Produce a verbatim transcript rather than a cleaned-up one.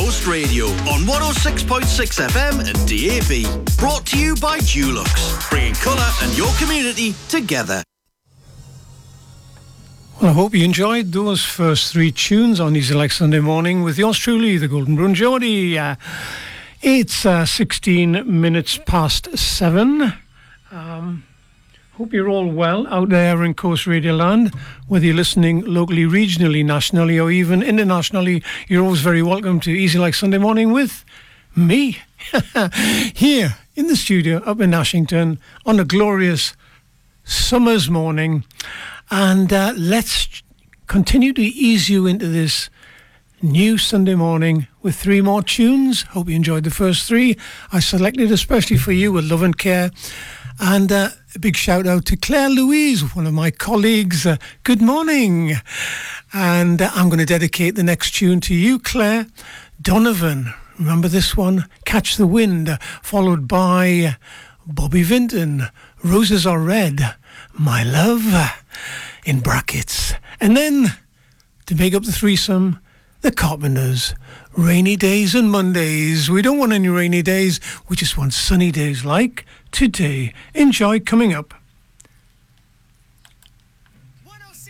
Coast Radio on one oh six point six F M and D A B. Brought to you by Dulux, bringing colour and your community together. Well, I hope you enjoyed those first three tunes on Easy Like Sunday Morning with yours truly, the Golden Brown Geordie. Uh, it's uh, sixteen minutes past seven. Um, hope you're all well out there in Coast Radio Land. Whether you're listening locally, regionally, nationally, or even internationally, you're always very welcome to Easy Like Sunday Morning with me here in the studio up in Ashington on a glorious summer's morning. And uh, let's continue to ease you into this new Sunday morning with three more tunes. Hope you enjoyed the first three. I selected especially for you with love and care. And uh, a big shout out to Claire Louise, one of my colleagues. Uh, good morning. And uh, I'm going to dedicate the next tune to you, Claire. Donovan. Remember this one? Catch the Wind. Uh, followed by Bobby Vinton. Roses Are Red. My Love. Uh, in brackets. And then, to make up the threesome, the Carpenters. Rainy days and Mondays. We don't want any rainy days. We just want sunny days like today. Enjoy coming up.